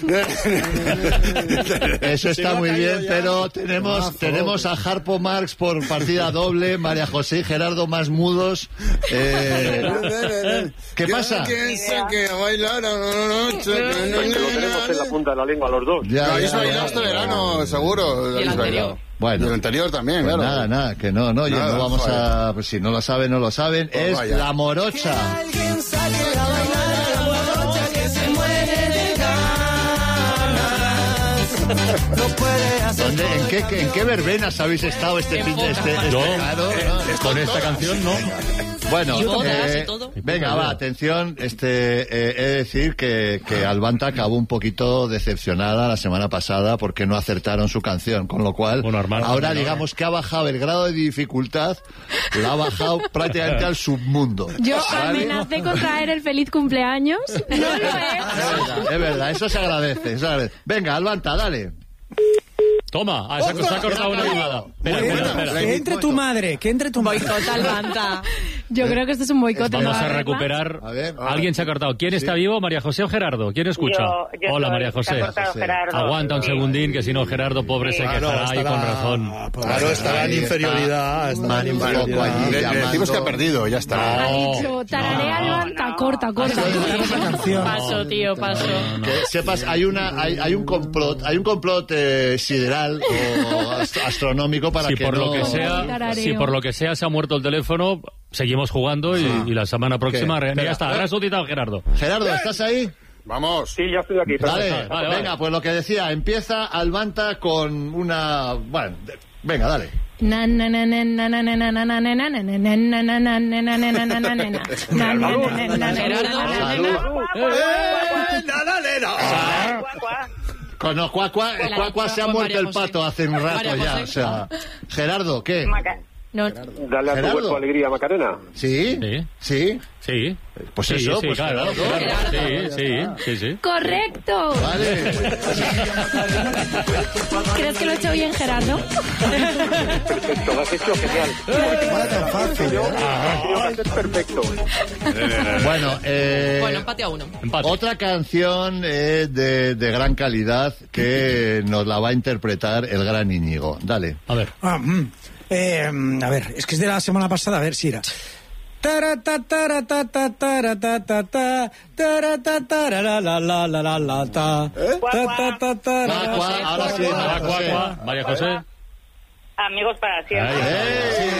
Eso está muy bien, pero tenemos a Harpo Marx por partida doble, María José y Gerardo más mudos. ¿Qué pasa? Que bailar a la noche. Lo tenemos en la punta de la lengua los dos. Ya, habéis bailado este verano, seguro. Y el anterior. Bueno, y el anterior también, pues claro. Nada, que no, oye, no vamos a... Pues si no lo saben, no lo saben. Pues es vaya. La Morocha. ¿En qué verbenas habéis estado este fin de Con esta canción, no. Bueno, Todas y todo. venga, va, atención, he de decir que Albanta acabó un poquito decepcionada la semana pasada porque no acertaron su canción, con lo cual, Bueno, Armando, ahora digamos que ha bajado el grado de dificultad, la ha bajado prácticamente al submundo. Yo ¿vale? amenacé con traer el feliz cumpleaños, no lo he hecho. Es verdad, eso se agradece, Venga, Albanta, dale. Toma, se ha cortado una llamada. Espera. Que entre tu madre. Boicot Albanta. Yo creo que esto es un boicot. Vamos ¿no? a recuperar. A ver. Alguien se ha cortado. ¿Quién está vivo? ¿María José o Gerardo? ¿Quién escucha? Yo Hola, soy, María José. se ha cortado Gerardo. Aguanta un segundín, que si no, Gerardo, pobre, se quejará ahí con razón. Claro, estará en inferioridad. Le decimos que ha perdido, ya está. Ha dicho, tararea Albanta, corta. Paso, tío, paso. Que sepas, hay un complot sideral o astronómico para Si que por no... lo que sea, Tarareo. si por lo que sea se ha muerto el teléfono, seguimos jugando y la semana próxima ¿Qué? ya está. Ahora resucitado Gerardo. Gerardo, ¿estás ahí? Vamos. Sí, ya estoy aquí. Vale, Vale. venga, pues lo que decía, empieza Albanta con una... Bueno, venga, dale. No, Cuacua se ha muerto el pato hace un rato ya, o sea... Gerardo, ¿qué? No. Dale a tu Gerardo. cuerpo alegría, Macarena. ¿Sí? Sí. ¿Sí? Sí. Pues Sí, eso, sí, pues claro. Gerardo. Sí. ¡Correcto! Vale. ¿Crees que lo he hecho bien, Gerardo? Perfecto, lo has hecho genial. Perfecto. Bueno, Bueno, empate a uno. Empate. otra canción de gran calidad que nos la va a interpretar el gran Íñigo. Dale. A ver. A ver, es que es de la semana pasada, a ver si era. Ahora sí, Cuacua. María José. Amigos para siempre. ¡Ey!